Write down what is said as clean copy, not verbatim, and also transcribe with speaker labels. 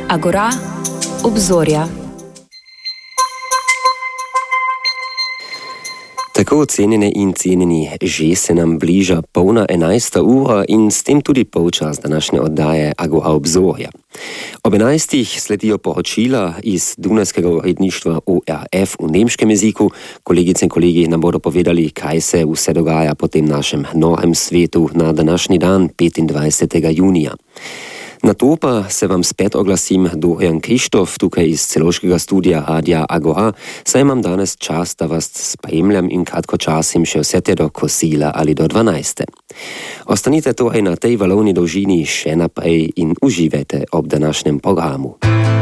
Speaker 1: Agora, obzorja.
Speaker 2: Tako cenjene in cenjeni, že se nam bliža polna 11. ura in s tem tudi polčas današnje oddaje Agora obzorja. Ob 11. sledijo poročila iz Dunajskega uredništva ORF v nemškem jeziku. Kolegice in kolegi nam bodo povedali, kaj se vse dogaja po tem našem novem svetu na današnji dan, 25. junija. Na to pa se vam spet oglasim Dorian Krištof, tukaj iz celoškega studia Radia Agora, saj imam danes čas, da vas spremljam in kratkočasim še vse te do kosila ali do 12. Ostanite torej na tej valovni dolžini še naprej in uživajte ob današnjem programu.